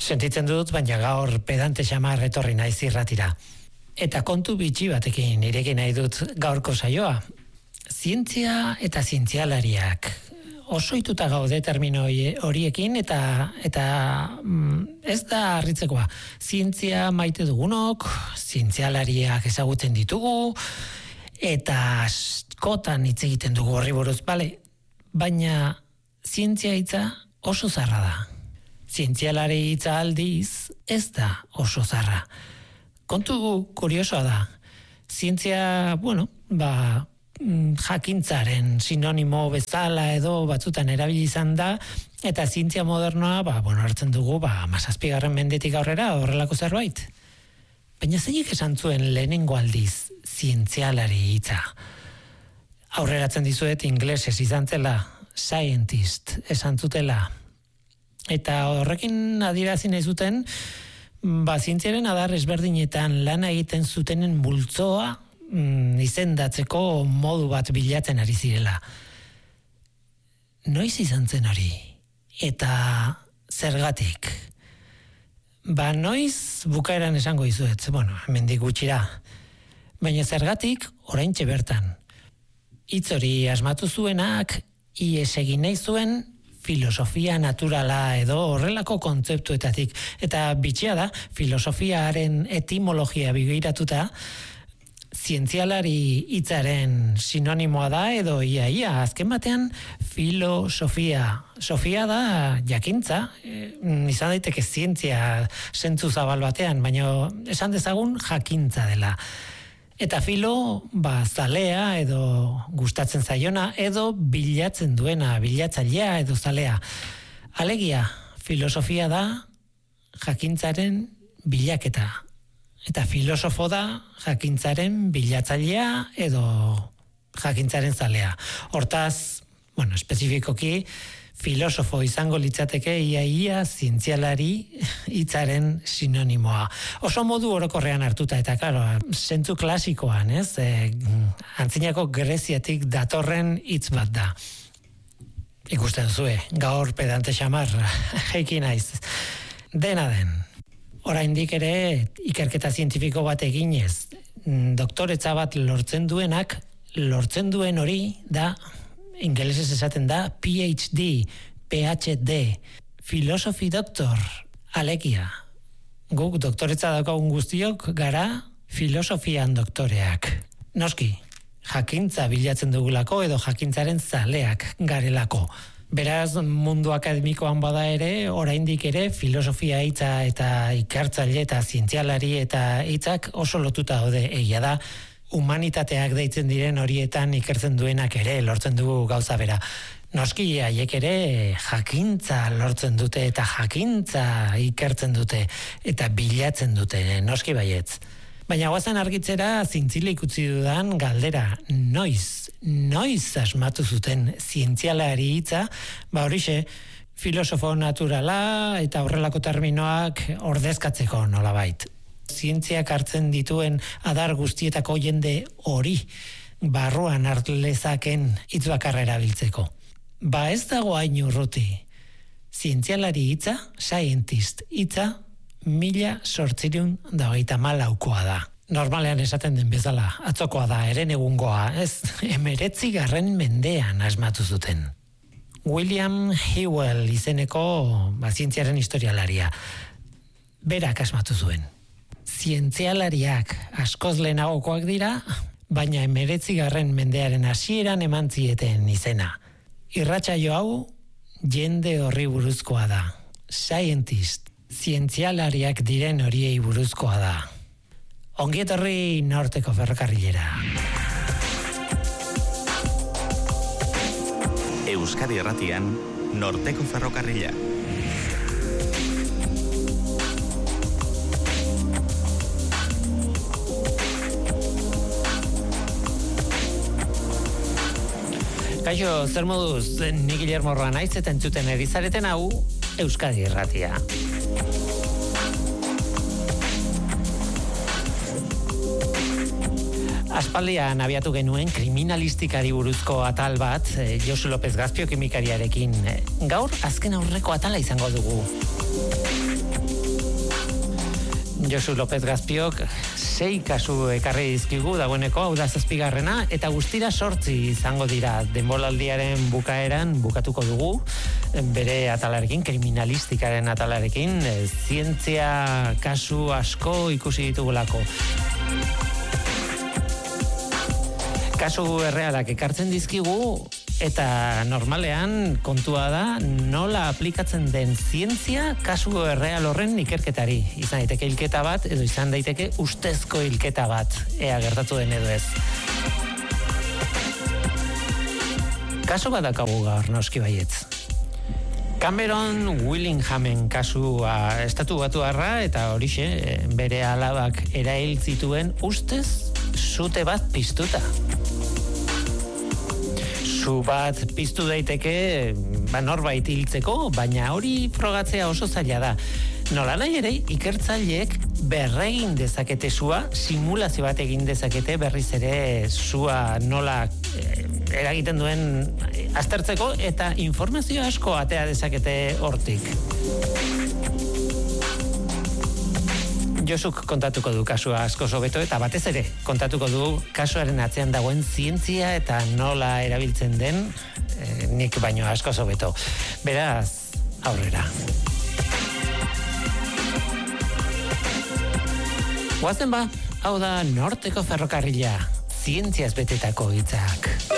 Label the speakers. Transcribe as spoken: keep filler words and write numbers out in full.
Speaker 1: Sentitzen dut, baina gaur pedante xamar etorri naiz irratira. Eta kontu bitxi batekin irekin nahi dut gaurko saioa. Zientzia eta zientzialariak. Oso ituta gaude termino horiekin eta eta mm, ez da harritzekoa. Zientzia maite dugunok, zientzialariak ezagutzen ditugu, eta askotan hitz egiten dugu horri buruz, bale? Baina zientzia hitza oso zarra da. Zientzialari hitza aldiz ez da oso zarra. Kontu kuriosoa da. Zientzia, bueno, ba, jakintzaren sinonimo bezala edo batzutan erabili izan da, eta zientzia modernoa, ba, bueno, hartzen dugu, ba, hamazazpigarren mendetik aurrera horrelako zerbait. Baina zeinek esan zuen lehenengo aldiz zientzialari hitza? Aurreratzen dizuet inglesez izan zela, scientist esan zutela. Eta horrekin adierazi nahi zuten, ba, zientziaren adar ezberdinetan lana egiten zutenen multzoa mm, izendatzeko modu bat bilatzen ari zirela. Noiz izan zen hori? Eta zergatik? Ba, noiz bukaeran esango izuet, bueno, hemendik gutxira. Baina zergatik oraintxe bertan. Hitz hori asmatu zuenak, ies egin nahi zuen filosofia naturala edo horrelako kontzeptuetatik. Eta bitxia da, filosofiaren etimologia begiratuta, zientzialari hitzaren sinonimoa da edo ia ia, azken batean filosofia. Sofia da jakintza, e, izan daiteke zientzia zentzu zabal batean, baina esan dezagun jakintza dela. Eta filo, ba, zalea edo gustatzen zaiona edo bilatzen duena, bilatzailea edo zalea. Alegia, filosofia da jakintzaren bilaketa. Eta filosofo da jakintzaren bilatzailea edo jakintzaren zalea. Hortaz, bueno, espezifikoki, filosofo izango litzateke ia-ia zientzialari hitzaren sinonimoa. Oso modu orokorrean hartuta eta, claro, zentzu klasikoan, ez? E, antzinako Greziatik datorren hitz bat da. Ikusten zue, gaur pedante xamar, jeiki naiz. Dena den. Oraindik ere ikerketa zientifiko bat eginez, doktoretza bat lortzen duenak, lortzen duen hori da, ingelesez esaten da P H D, P H D, Philosophy Doctor, alegia. Guk doktoretza daukagun guztiok gara filosofian doktoreak. Noski, jakintza bilatzen dugulako edo jakintzaren zaleak garelako. Beraz, mundu akademikoan bada ere, oraindik ere filosofia hitza eta ikertzaile eta zientzialari eta hitzak oso lotuta daude, egia da. Humanitateak deitzen diren horietan ikertzen duenak ere lortzen dugu gauza bera. Noski haiek ere jakintza lortzen dute eta jakintza ikertzen dute eta bilatzen dute, noski baietz. Baina guazan argitzera zintzilik utzi dudan galdera, noiz, noiz asmatu zuten zientzialari hitza, ba horixe, filosofo naturala eta horrelako terminoak ordezkatzeko nolabait. Zientziak hartzen dituen adar guztietako jende hori barruan hartlezaken hitz bakarra erabiltzeko. Ba ez dago hain urruti. Zientzialari hitza, scientist hitza, mila sortzireun da hogeita hamalaukoa da. Normalean esaten den bezala, atzokoa da, eren egungoa, ez, emeretzi garren mendean asmatu zuten. William Hewell izeneko ba, zientziaren historialaria. Berak asmatu zuen. Zientzialariak askoz lehenagokoak dira, baina emeretzi garren mendearen hasieran eman zieten izena. Irratsaio hau jende horri buruzkoa da. Scientist, zientzialariak diren horiei buruzkoa da. Ongi etorri Norteko ferrokarrilera.
Speaker 2: Euskadi Erratian, Norteko ferrokarrila.
Speaker 1: Kaixo, zer moduz, ni Guillermo Roa naiz eta entzuten erizareten hau Euskadi Irratia. Aspaldian abiatu genuen kriminalistikari buruzko atal bat, Josu López Gazpio kimikariarekin. Gaur azken aurreko atala izango dugu. Josu López Gazpiok sei kasu ekarri dizkigu dagoeneko, hau da zazpigarrena, eta guztira sortzi izango dira. Denboraldiaren bukaeran bukatuko dugu, bere atalarekin, kriminalistikaren atalarekin, zientzia kasu asko ikusi ditugulako. Kasu errealak ekartzen dizkigu, eta normalean kontua da nola aplikatzen den zientzia kasu erreal horren ikerketari. Izan daiteke hilketa bat, edo izan daiteke ustezko hilketa bat, ea gertatu den edo ez. Kasu bat dakagu gaur, noski baietz. Cameron Willinghamen kasua estatu batuarra, eta horixe, bere alabak erail zituen ustez sute bat piztuta. Su bat piztu daiteke ba, norbait hiltzeko, baina hori frogatzea oso zaila da. Nola nahi ere, ikertzaileek berregin dezakete sua, simulazio bat egin dezakete berriz ere sua nola eh, eragiten duen aztertzeko, eta informazio asko atea dezakete hortik. Josuk kontatuko du kasua asko hobeto, eta batez ere kontatuko du kasuaren atzean dagoen zientzia eta nola erabiltzen den eh, nik baino asko hobeto. Beraz, aurrera. Guazen ba, hau da Norteko Ferrokarrila, zientziaz betetako hitzak.